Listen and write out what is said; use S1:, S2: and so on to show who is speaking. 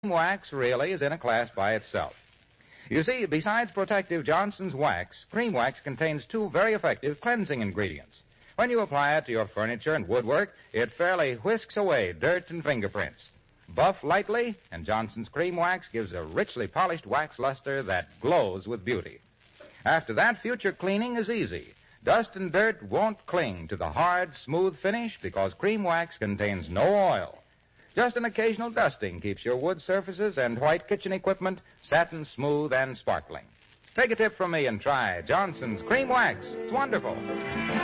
S1: wax really is in a class by itself. You see, besides protective Johnson's wax, cream wax contains two very effective cleansing ingredients. When you apply it to your furniture and woodwork, it fairly whisks away dirt and fingerprints. Buff lightly, and Johnson's cream wax gives a richly polished wax luster that glows with beauty. After that, future cleaning is easy. Dust and dirt won't cling to the hard, smooth finish because cream wax contains no oil. Just an occasional dusting keeps your wood surfaces and white kitchen equipment satin smooth and sparkling. Take a tip from me and try Johnson's Cream Wax. It's wonderful.